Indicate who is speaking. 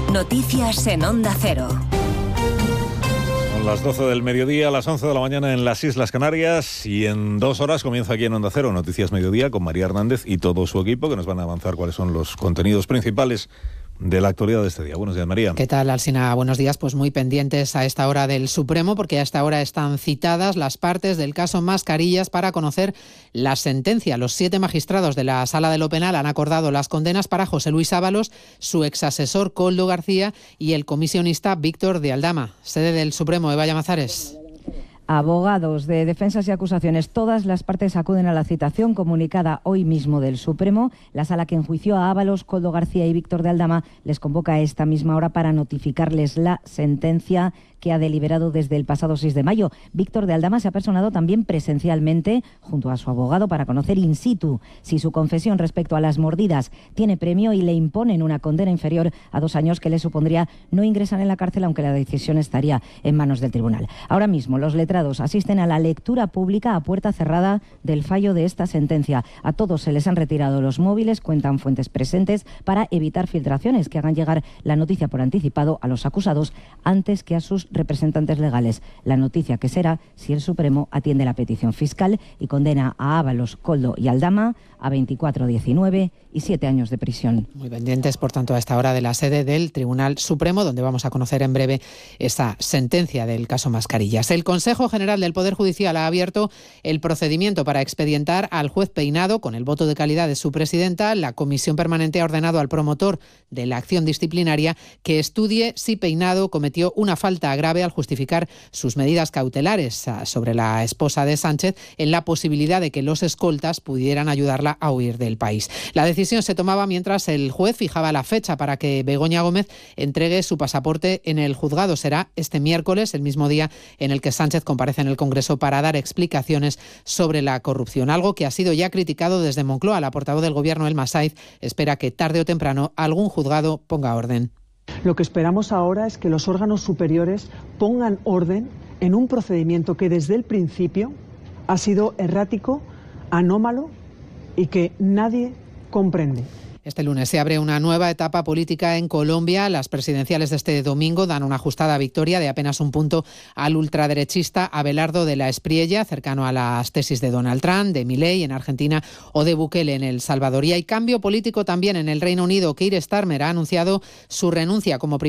Speaker 1: Noticias en Onda Cero.
Speaker 2: Son las 12 del mediodía, las 11 de la mañana en las Islas Canarias, y en 2 horas comienza aquí en Onda Cero Noticias Mediodía con María Hernández y todo su equipo, que nos van a avanzar cuáles son los contenidos principales de la actualidad de este día. Buenos días, María.
Speaker 3: ¿Qué tal, Alsina? Buenos días. Pues muy pendientes a esta hora del Supremo, porque a esta hora están citadas las partes del caso Mascarillas para conocer la sentencia. Los 7 magistrados de la Sala de lo Penal han acordado las condenas para José Luis Ábalos, su exasesor Koldo García y el comisionista Víctor de Aldama. Sede del Supremo, Eva Llamazares.
Speaker 4: Abogados de defensas y acusaciones, todas las partes acuden a la citación comunicada hoy mismo del Supremo. La sala que enjuició a Ábalos, Koldo García y Víctor de Aldama les convoca a esta misma hora para notificarles la sentencia que ha deliberado desde el pasado 6 de mayo. Víctor de Aldama se ha personado también presencialmente junto a su abogado para conocer in situ si su confesión respecto a las mordidas tiene premio y le imponen una condena inferior a 2 años que le supondría no ingresar en la cárcel, aunque la decisión estaría en manos del tribunal. Ahora mismo los letrados asisten a la lectura pública a puerta cerrada del fallo de esta sentencia. A todos se les han retirado los móviles, cuentan fuentes presentes, para evitar filtraciones que hagan llegar la noticia por anticipado a los acusados antes que a sus representantes legales. La noticia que será si el Supremo atiende la petición fiscal y condena a Ábalos, Koldo y Aldama a 24, 19 y 7 años de prisión.
Speaker 3: Muy pendientes, por tanto, a esta hora de la sede del Tribunal Supremo, donde vamos a conocer en breve esa sentencia del caso Mascarillas. El Consejo General del Poder Judicial ha abierto el procedimiento para expedientar al juez Peinado con el voto de calidad de su presidenta. La comisión permanente ha ordenado al promotor de la acción disciplinaria que estudie si Peinado cometió una falta grave al justificar sus medidas cautelares sobre la esposa de Sánchez en la posibilidad de que los escoltas pudieran ayudarla a huir del país. La decisión se tomaba mientras el juez fijaba la fecha para que Begoña Gómez entregue su pasaporte en el juzgado. Será este miércoles, el mismo día en el que Sánchez comparece en el Congreso para dar explicaciones sobre la corrupción, algo que ha sido ya criticado desde Moncloa. La portavoz del Gobierno, Elma Saiz, espera que tarde o temprano algún juzgado ponga orden.
Speaker 5: Lo que esperamos ahora es que los órganos superiores pongan orden en un procedimiento que desde el principio ha sido errático, anómalo y que nadie comprende.
Speaker 3: Este lunes se abre una nueva etapa política en Colombia. Las presidenciales de este domingo dan una ajustada victoria de apenas 1 punto al ultraderechista Abelardo de la Espriella, cercano a las tesis de Donald Trump, de Milei en Argentina o de Bukele en El Salvador. Y hay cambio político también en el Reino Unido. Keir Starmer ha anunciado su renuncia como